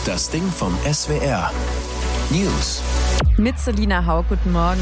Das Ding vom SWR. News. Mit Selina Hau, guten Morgen.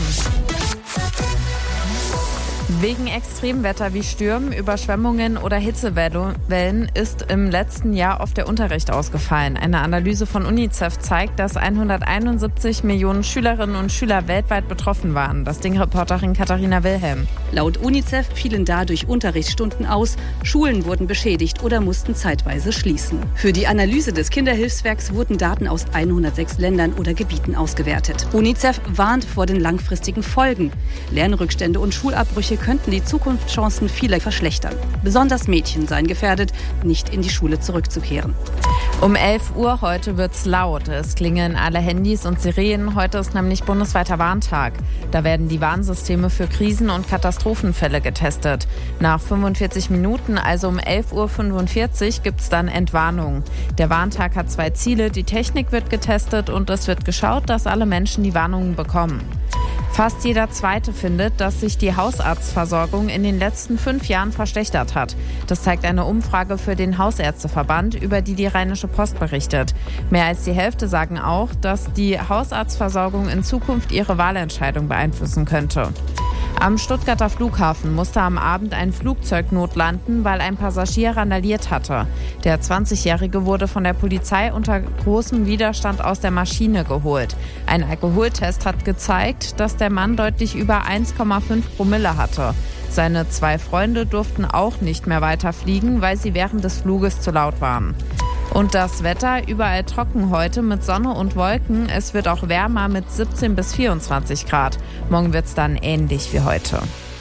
Wegen Extremwetter wie Stürmen, Überschwemmungen oder Hitzewellen ist im letzten Jahr oft der Unterricht ausgefallen. Eine Analyse von UNICEF zeigt, dass 171 Millionen Schülerinnen und Schüler weltweit betroffen waren. Das Ding-Reporterin Katharina Wilhelm. Laut UNICEF fielen dadurch Unterrichtsstunden aus, Schulen wurden beschädigt oder mussten zeitweise schließen. Für die Analyse des Kinderhilfswerks wurden Daten aus 106 Ländern oder Gebieten ausgewertet. UNICEF warnt vor den langfristigen Folgen. Lernrückstände und Schulabbrüche könnten die Zukunftschancen vieler verschlechtern. Besonders Mädchen seien gefährdet, nicht in die Schule zurückzukehren. Um 11 Uhr heute wird's laut. Es klingeln alle Handys und Sirenen. Heute ist nämlich bundesweiter Warntag. Da werden die Warnsysteme für Krisen- und Katastrophenfälle getestet. Nach 45 Minuten, also um 11.45 Uhr, gibt's dann Entwarnung. Der Warntag hat 2 Ziele. Die Technik wird getestet und es wird geschaut, dass alle Menschen die Warnungen bekommen. Fast jeder Zweite findet, dass sich die Hausarztversorgung in den letzten 5 Jahren verschlechtert hat. Das zeigt eine Umfrage für den Hausärzteverband, über die die Rheinische Post berichtet. Mehr als die Hälfte sagen auch, dass die Hausarztversorgung in Zukunft ihre Wahlentscheidung beeinflussen könnte. Am Stuttgarter Flughafen musste am Abend ein Flugzeug notlanden, weil ein Passagier randaliert hatte. Der 20-Jährige wurde von der Polizei unter großem Widerstand aus der Maschine geholt. Ein Alkoholtest hat gezeigt, dass der Mann deutlich über 1,5 Promille hatte. Seine 2 Freunde durften auch nicht mehr weiterfliegen, weil sie während des Fluges zu laut waren. Und das Wetter, überall trocken heute mit Sonne und Wolken. Es wird auch wärmer mit 17 bis 24 Grad. Morgen wird es dann ähnlich wie heute.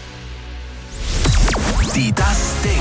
Die Das Ding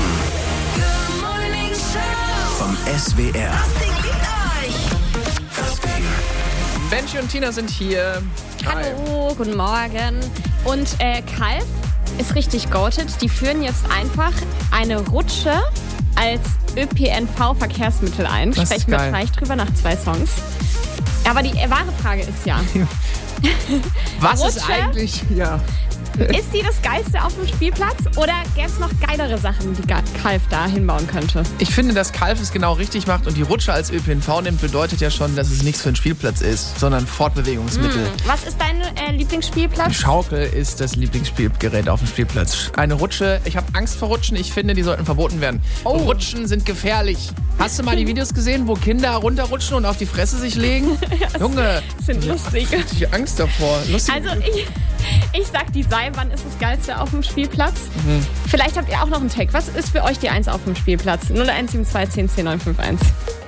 vom SWR. Das Ding liebt euch. Das Ding. Benji und Tina sind hier. Hi. Hallo, guten Morgen. Und Calv ist richtig goated. Die führen jetzt einfach eine Rutsche als ÖPNV-Verkehrsmittel ein. Das ist Sprechen wir geil. gleich drüber nach 2 Songs. Aber die wahre Frage ist ja, Was Rutsche? ist eigentlich... Ja. ist die das Geilste auf dem Spielplatz oder gäbe es noch geilere Sachen, die Calv da hinbauen könnte? Ich finde, dass Calv es genau richtig macht und die Rutsche als ÖPNV nimmt, bedeutet ja schon, dass es nichts für einen Spielplatz ist, sondern Fortbewegungsmittel. Was ist dein Die Lieblingsspielplatz? Schaukel ist das Lieblingsspielgerät auf dem Spielplatz. Eine Rutsche, ich habe Angst vor Rutschen, ich finde, die sollten verboten werden. Oh. Rutschen sind gefährlich. Hast du mal die Videos gesehen, wo Kinder runterrutschen und auf die Fresse sich legen? Junge, Sind lustig. ich habe Angst davor. Lustig. Also ich sag, die Seilbahn ist das Geilste auf dem Spielplatz. Vielleicht habt ihr auch noch einen Take. Was ist für euch die 1 auf dem Spielplatz? 0172 10 10 951.